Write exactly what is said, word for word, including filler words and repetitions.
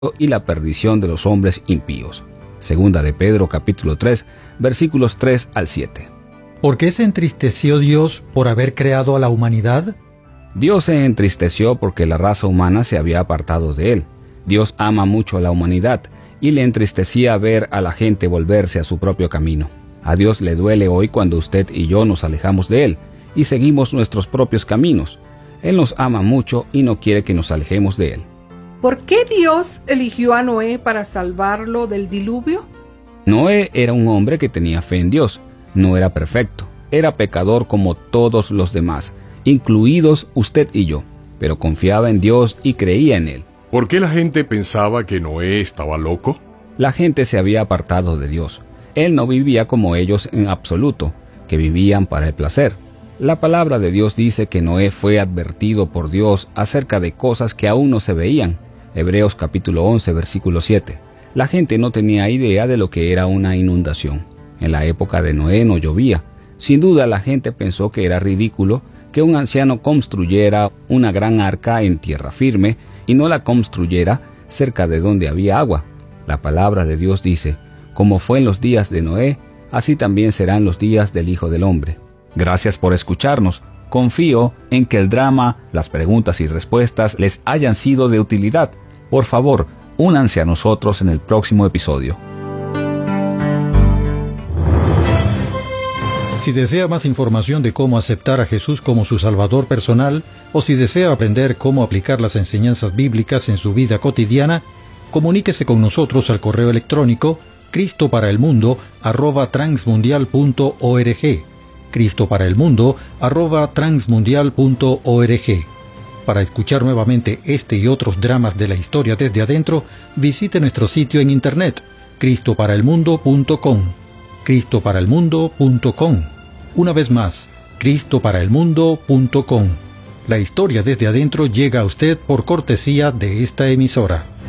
y la perdición de los hombres impíos. Segunda de Pedro capítulo tres, versículos tres al siete. ¿Por qué se entristeció Dios por haber creado a la humanidad? Dios se entristeció porque la raza humana se había apartado de él. Dios ama mucho a la humanidad y le entristecía ver a la gente volverse a su propio camino. A Dios le duele hoy cuando usted y yo nos alejamos de él y seguimos nuestros propios caminos. Él nos ama mucho y no quiere que nos alejemos de él. ¿Por qué Dios eligió a Noé para salvarlo del diluvio? Noé era un hombre que tenía fe en Dios. No era perfecto, era pecador como todos los demás, incluidos usted y yo, pero confiaba en Dios y creía en él. ¿Por qué la gente pensaba que Noé estaba loco? La gente se había apartado de Dios. Él no vivía como ellos en absoluto, que vivían para el placer. La palabra de Dios dice que Noé fue advertido por Dios acerca de cosas que aún no se veían. Hebreos capítulo once, versículo siete. La gente no tenía idea de lo que era una inundación. En la época de Noé no llovía. Sin duda la gente pensó que era ridículo que un anciano construyera una gran arca en tierra firme y no la construyera cerca de donde había agua. La palabra de Dios dice, como fue en los días de Noé, así también serán los días del Hijo del Hombre. Gracias por escucharnos. Confío en que el drama, las preguntas y respuestas les hayan sido de utilidad. Por favor, únanse a nosotros en el próximo episodio. Si desea más información de cómo aceptar a Jesús como su Salvador personal, o si desea aprender cómo aplicar las enseñanzas bíblicas en su vida cotidiana, comuníquese con nosotros al correo electrónico cristo para el mundo arroba transmundial punto org, cristo para el mundo arroba transmundial punto org. Para escuchar nuevamente este y otros dramas de la historia desde adentro, visite nuestro sitio en internet cristo para el mundo punto com. cristo para el mundo punto com. Una vez más, cristo para el mundo punto com. La historia desde adentro llega a usted por cortesía de esta emisora.